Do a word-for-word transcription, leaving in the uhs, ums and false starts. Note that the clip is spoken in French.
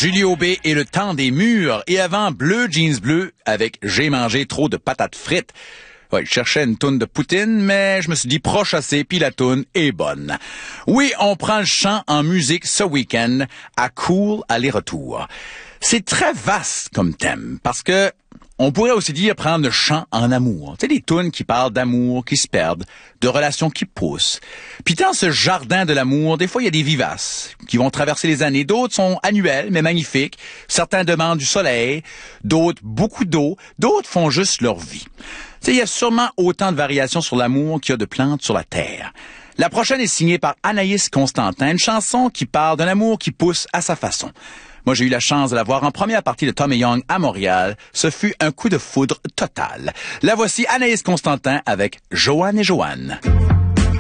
Julio B et le temps des murs. Et avant, Bleu Jeans Bleu avec J'ai mangé trop de patates frites. Ouais, je cherchais une toune de Poutine, mais je me suis dit proche assez, puis la toune est bonne. Oui, on prend le chant en musique ce week-end à Cool aller-retour. C'est très vaste comme thème, parce que on pourrait aussi dire prendre le chant en amour. Tu sais, des tunes qui parlent d'amour, qui se perdent, de relations qui poussent. Puis dans ce jardin de l'amour, des fois, il y a des vivaces qui vont traverser les années. D'autres sont annuels, mais magnifiques. Certains demandent du soleil, d'autres beaucoup d'eau, d'autres font juste leur vie. Tu sais, il y a sûrement autant de variations sur l'amour qu'il y a de plantes sur la terre. La prochaine est signée par Anaïs Constantin, une chanson qui parle d'un amour qui pousse à sa façon. Moi, j'ai eu la chance de la voir en première partie de Tommy Young à Montréal. Ce fut un coup de foudre total. La voici Anaïs Constantin avec Joanne et Joanne.